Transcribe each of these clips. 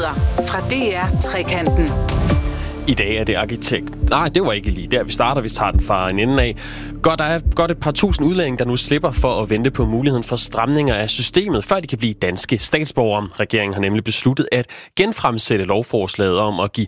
Nyheder fra DR Trekanten. I dag er det arkitekt. Nej, det var ikke lige der, vi starter. Vi tager den fra en ende af. Der er godt et par tusind udlændinge, der nu slipper for at vente på muligheden for stramninger af systemet, før de kan blive danske statsborgere. Regeringen har nemlig besluttet at genfremsætte lovforslaget om at give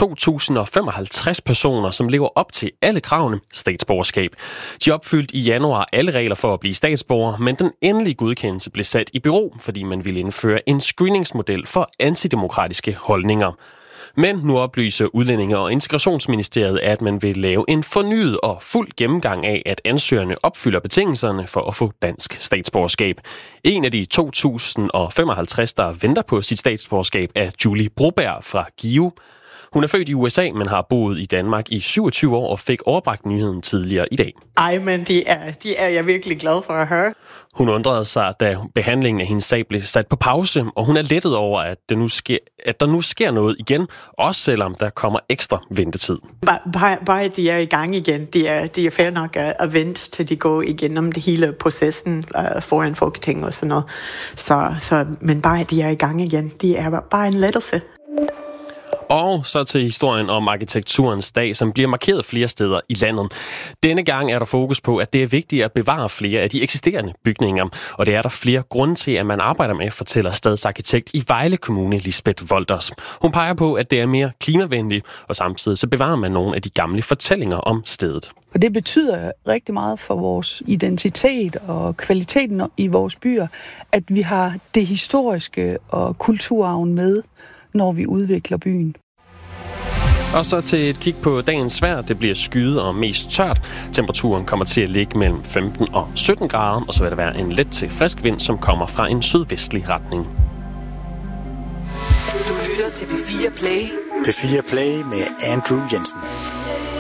2.055 personer, som lever op til alle kravene, statsborgerskab. De opfyldte i januar alle regler for at blive statsborger, men den endelige godkendelse blev sat i bero, fordi man ville indføre en screeningsmodel for antidemokratiske holdninger. Men nu oplyser Udlændinge- og Integrationsministeriet, at man vil lave en fornyet og fuld gennemgang af, at ansøgerne opfylder betingelserne for at få dansk statsborgerskab. En af de 2.055, der venter på sit statsborgerskab, er Julie Broberg fra Give. Hun er født i USA, men har boet i Danmark i 27 år og fik overbragt nyheden tidligere i dag. Ej, men de er jeg virkelig glad for at høre. Hun undrede sig, da behandlingen af hendes sag blev sat på pause, og hun er lettet over, at der nu sker noget igen, også selvom der kommer ekstra ventetid. Bare de er i gang igen. De er fair nok at vente, til de går igennem det hele processen foran Folketinget og sådan noget. Men bare de er i gang igen. De er bare en lettelse. Og så til historien om arkitekturens dag, som bliver markeret flere steder i landet. Denne gang er der fokus på, at det er vigtigt at bevare flere af de eksisterende bygninger. Og det er der flere grunde til, at man arbejder med, fortæller stadsarkitekt i Vejle Kommune, Lisbeth Wolders. Hun peger på, at det er mere klimavenligt, og samtidig så bevarer man nogle af de gamle fortællinger om stedet. Og det betyder rigtig meget for vores identitet og kvaliteten i vores byer, at vi har det historiske og kulturarven med, når vi udvikler byen. Og så til et kig på dagens vejr. Det bliver skyet og mest tørt. Temperaturen kommer til at ligge mellem 15 og 17 grader, og så vil der være en let til frisk vind, som kommer fra en sydvestlig retning. Du lytter til P4 Play. P4 Play med Andrew Jensen.